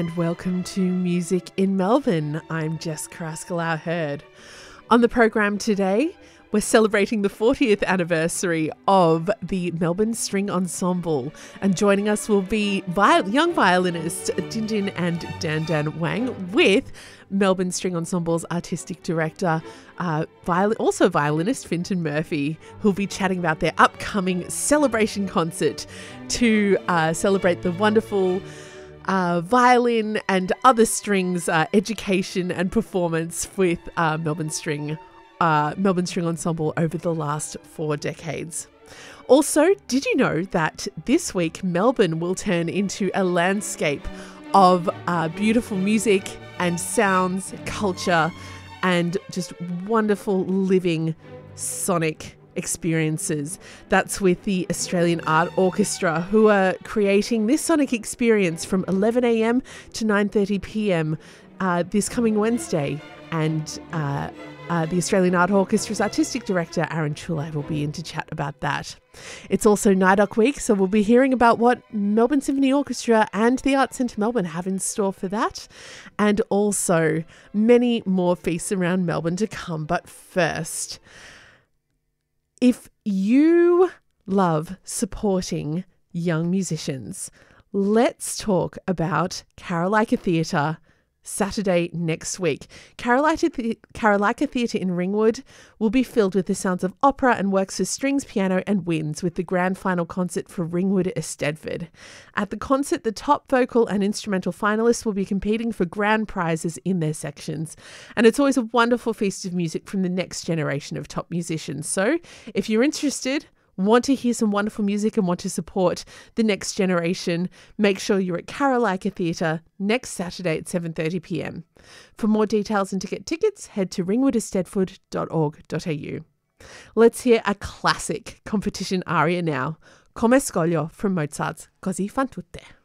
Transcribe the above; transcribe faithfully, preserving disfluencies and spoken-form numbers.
and welcome to Music in Melbourne. I'm Jess Carrascal-Hurd. On the program today, we're celebrating the fortieth anniversary of the Melbourne String Ensemble, and joining us will be viol- young violinists Din Din and Dan Dan Wang with Melbourne String Ensemble's artistic director, uh, viol- also violinist Fintan Murphy, who'll be chatting about their upcoming celebration concert to uh, celebrate the wonderful uh, violin and other strings uh, education and performance with uh, Melbourne String Uh, Melbourne String Ensemble over the last four decades. Also, did you know that this week Melbourne will turn into a landscape of uh, beautiful music and sounds, culture, and just wonderful living sonic experiences? That's with the Australian Art Orchestra, who are creating this sonic experience from eleven a.m. to nine thirty p.m. Uh, this coming Wednesday. And uh, Uh, the Australian Art Orchestra's artistic director, Aaron Chulay, will be in to chat about that. It's also NIDOC Week, so we'll be hearing about what Melbourne Symphony Orchestra and the Arts Centre Melbourne have in store for that. And also many more feasts around Melbourne to come. But first, if you love supporting young musicians, let's talk about Carolika Theatre Saturday next week. Carolika, the- Carolika Theatre in Ringwood will be filled with the sounds of opera and works for strings, piano and winds, with the grand final concert for Ringwood Eisteddfod. At the concert, the top vocal and instrumental finalists will be competing for grand prizes in their sections. And it's always a wonderful feast of music from the next generation of top musicians. So if you're interested, want to hear some wonderful music and want to support the next generation, make sure you're at Carolika Theatre next Saturday at seven thirty p.m. For more details and to get tickets, head to ringwood eisteddfod dot org dot a u. Let's hear a classic competition aria now, Come Scoglio from Mozart's Così fan tutte.